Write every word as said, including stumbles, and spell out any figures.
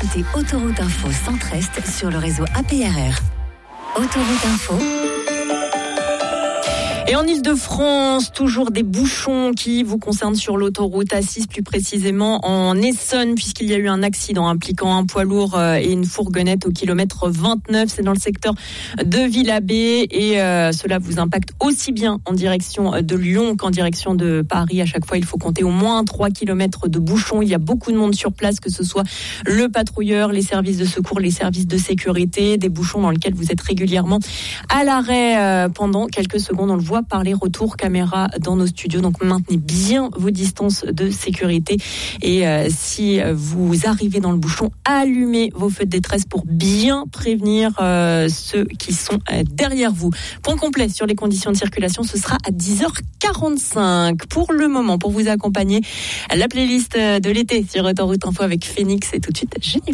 écoutez Autoroute Info Centre-Est sur le réseau A P R R. Autoroute Info. Et en Ile-de-France, toujours des bouchons qui vous concernent sur l'autoroute A six, plus précisément en Essonne, puisqu'il y a eu un accident impliquant un poids lourd et une fourgonnette au kilomètre vingt-neuf. C'est dans le secteur de Villabé et euh, cela vous impacte aussi bien en direction de Lyon qu'en direction de Paris. À chaque fois, il faut compter au moins trois kilomètres de bouchons. Il y a beaucoup de monde sur place, que ce soit le patrouilleur, les services de secours, les services de sécurité, des bouchons dans lesquels vous êtes régulièrement à l'arrêt euh, pendant quelques secondes. On le voit par les retours caméra dans nos studios. Donc maintenez bien vos distances de sécurité et euh, si vous arrivez dans le bouchon, allumez vos feux de détresse pour bien prévenir euh, ceux qui sont euh, derrière vous. Point complet sur les conditions de circulation, ce sera à dix heures quarante-cinq. Pour le moment, pour vous accompagner, la playlist de l'été sur Autoroute Info avec Phoenix et tout de suite Jennifer.